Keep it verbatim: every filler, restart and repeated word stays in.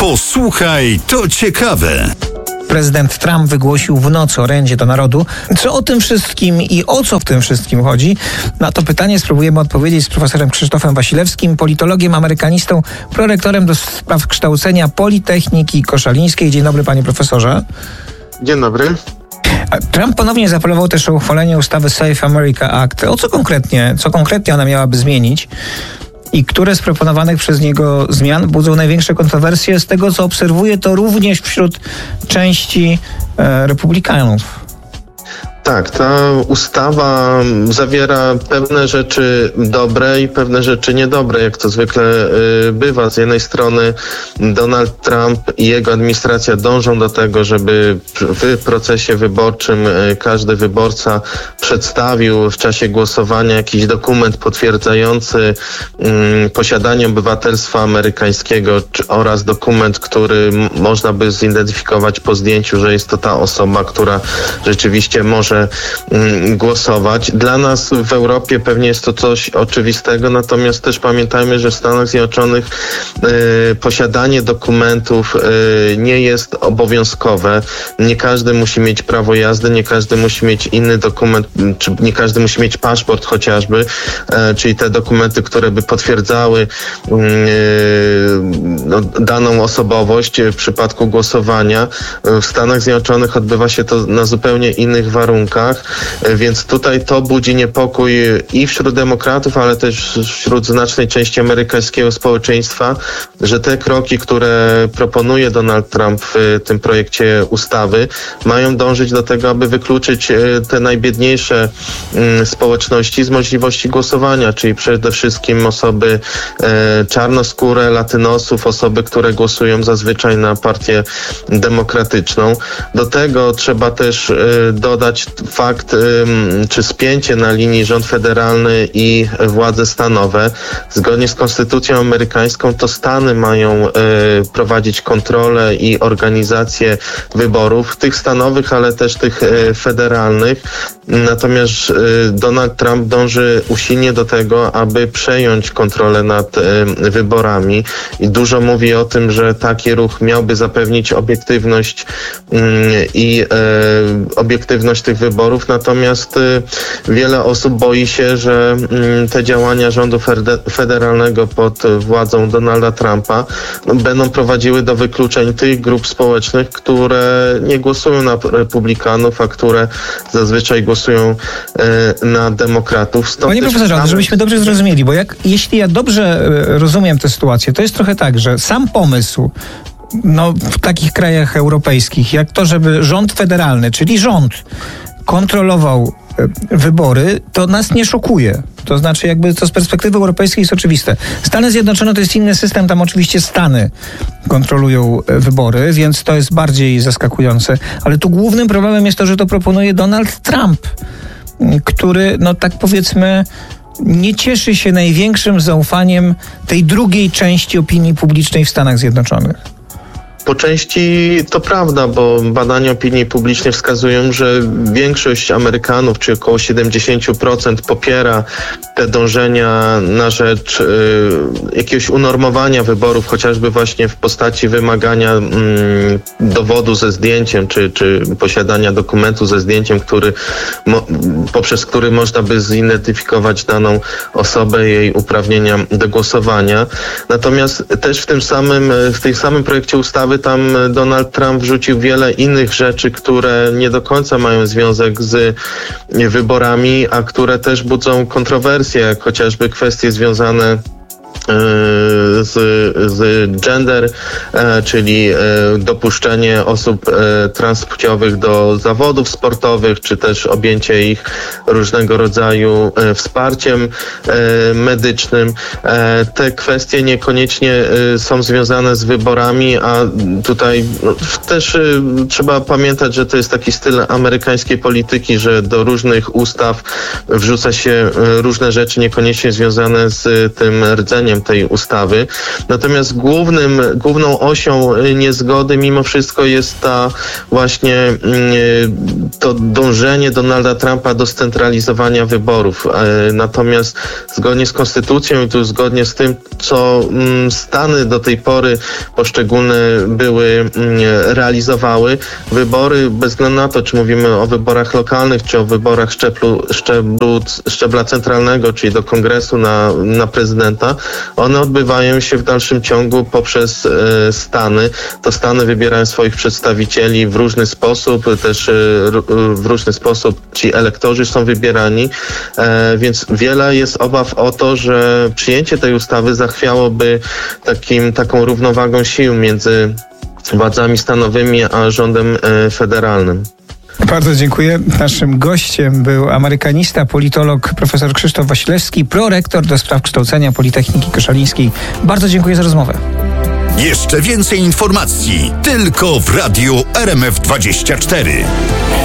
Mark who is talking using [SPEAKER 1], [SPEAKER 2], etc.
[SPEAKER 1] Posłuchaj, to ciekawe.
[SPEAKER 2] Prezydent Trump wygłosił w nocy orędzie do narodu. Co o tym wszystkim i o co w tym wszystkim chodzi? Na to pytanie spróbujemy odpowiedzieć z profesorem Krzysztofem Wasilewskim, politologiem, amerykanistą, prorektorem do spraw kształcenia Politechniki Koszalińskiej. Dzień dobry, panie profesorze.
[SPEAKER 3] Dzień dobry.
[SPEAKER 2] Trump ponownie zaapelował też o uchwalenie ustawy Safe America Act. O co konkretnie, co konkretnie ona miałaby zmienić? I które z proponowanych przez niego zmian budzą największe kontrowersje? Z tego, co obserwuję, to również wśród części e, republikanów.
[SPEAKER 3] Tak, ta ustawa zawiera pewne rzeczy dobre i pewne rzeczy niedobre, jak to zwykle y, bywa. Z jednej strony Donald Trump i jego administracja dążą do tego, żeby w procesie wyborczym y, każdy wyborca przedstawił w czasie głosowania jakiś dokument potwierdzający y, posiadanie obywatelstwa amerykańskiego czy, oraz dokument, który m- można by zidentyfikować po zdjęciu, że jest to ta osoba, która rzeczywiście może głosować. Dla nas w Europie pewnie jest to coś oczywistego, natomiast też pamiętajmy, że w Stanach Zjednoczonych y, posiadanie dokumentów y, nie jest obowiązkowe. Nie każdy musi mieć prawo jazdy, nie każdy musi mieć inny dokument, czy nie każdy musi mieć paszport chociażby, y, czyli te dokumenty, które by potwierdzały y, no, daną osobowość w przypadku głosowania. W Stanach Zjednoczonych odbywa się to na zupełnie innych warunkach. Więc tutaj to budzi niepokój i wśród demokratów, ale też wśród znacznej części amerykańskiego społeczeństwa, że te kroki, które proponuje Donald Trump w tym projekcie ustawy, mają dążyć do tego, aby wykluczyć te najbiedniejsze społeczności z możliwości głosowania, czyli przede wszystkim osoby czarnoskóre, latynosów, osoby, które głosują zazwyczaj na partię demokratyczną. Do tego trzeba też dodać fakt, czy spięcie na linii rząd federalny i władze stanowe. Zgodnie z konstytucją amerykańską to Stany mają prowadzić kontrolę i organizację wyborów, tych stanowych, ale też tych federalnych. Natomiast Donald Trump dąży usilnie do tego, aby przejąć kontrolę nad wyborami i dużo mówi o tym, że taki ruch miałby zapewnić obiektywność i obiektywność tych wyborów, natomiast wiele osób boi się, że te działania rządu federalnego pod władzą Donalda Trumpa będą prowadziły do wykluczeń tych grup społecznych, które nie głosują na republikanów, a które zazwyczaj głosują na demokratów. Stąd
[SPEAKER 2] Panie profesorze, ale żebyśmy dobrze zrozumieli, bo jak, jeśli ja dobrze rozumiem tę sytuację, to jest trochę tak, że sam pomysł no, w takich krajach europejskich, jak to, żeby rząd federalny, czyli rząd kontrolował wybory, to nas nie szokuje. To znaczy jakby to z perspektywy europejskiej jest oczywiste. Stany Zjednoczone to jest inny system, tam oczywiście Stany kontrolują wybory, więc to jest bardziej zaskakujące. Ale tu głównym problemem jest to, że to proponuje Donald Trump, który, no tak powiedzmy, nie cieszy się największym zaufaniem tej drugiej części opinii publicznej w Stanach Zjednoczonych.
[SPEAKER 3] Po części to prawda, bo badania opinii publicznej wskazują, że większość Amerykanów, czy około siedemdziesiąt procent popiera te dążenia na rzecz y, jakiegoś unormowania wyborów, chociażby właśnie w postaci wymagania y, dowodu ze zdjęciem, czy, czy posiadania dokumentu ze zdjęciem, który, mo, poprzez który można by zidentyfikować daną osobę, jej uprawnienia do głosowania. Natomiast też w tym samym, w tym samym projekcie ustawy tam Donald Trump wrzucił wiele innych rzeczy, które nie do końca mają związek z wyborami, a które też budzą kontrowersje, jak chociażby kwestie związane Z, z gender, czyli dopuszczenie osób transpłciowych do zawodów sportowych, czy też objęcie ich różnego rodzaju wsparciem medycznym. Te kwestie niekoniecznie są związane z wyborami, a tutaj też trzeba pamiętać, że to jest taki styl amerykańskiej polityki, że do różnych ustaw wrzuca się różne rzeczy niekoniecznie związane z tym rdzeniem wprowadzeniem tej ustawy. Natomiast głównym, główną osią niezgody mimo wszystko jest ta właśnie to dążenie Donalda Trumpa do scentralizowania wyborów. Natomiast zgodnie z konstytucją i tu zgodnie z tym, co Stany do tej pory poszczególne były realizowały, wybory bez względu na to, czy mówimy o wyborach lokalnych, czy o wyborach szczeblu, szczeblu, szczebla centralnego, czyli do kongresu na, na prezydenta, one odbywają się w dalszym ciągu poprzez e, Stany. To Stany wybierają swoich przedstawicieli w różny sposób, też e, w różny sposób ci elektorzy są wybierani, e, więc wiele jest obaw o to, że przyjęcie tej ustawy zachwiałoby takim, taką równowagą sił między władzami stanowymi a rządem e, federalnym.
[SPEAKER 2] Bardzo dziękuję. Naszym gościem był amerykanista, politolog profesor Krzysztof Wasilewski, prorektor do spraw kształcenia Politechniki Koszalińskiej. Bardzo dziękuję za rozmowę.
[SPEAKER 1] Jeszcze więcej informacji tylko w Radiu R M F dwadzieścia cztery.